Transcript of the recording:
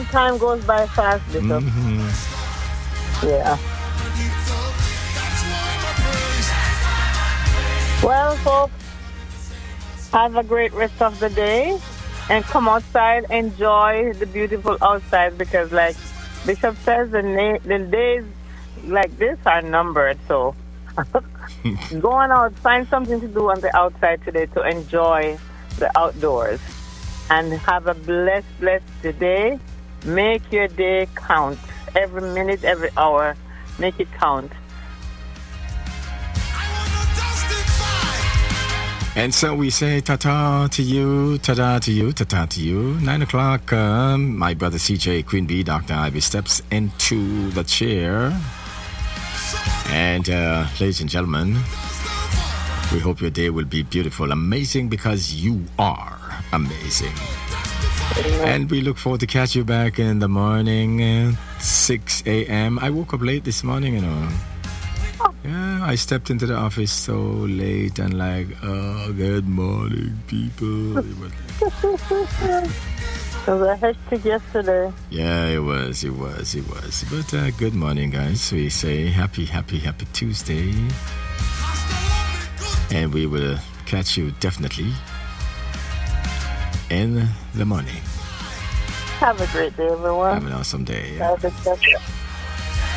time goes by fast, Bishop. Yeah. Well, folks, have a great rest of the day and come outside, enjoy the beautiful outside because, like Bishop says, the days like this are numbered. So go on out, find something to do on the outside today to enjoy the outdoors and have a blessed day. Make your day count. Every minute, every hour, make it count. And so we say ta-ta to you, ta-ta to you, ta-ta to you. 9 o'clock, my brother CJ Queen B, Dr. Ivy steps into the chair. And ladies and gentlemen, we hope your day will be beautiful, amazing, because you are amazing. And we look forward to catch you back in the morning, 6 a.m. I woke up late this morning, you know. Yeah, I stepped into the office so late and like, oh, good morning, people. It was a hectic yesterday. Yeah, it was. But good morning, guys. We say happy Tuesday. And we will catch you definitely in the morning. Have a great day, everyone. Have an awesome day. Yeah.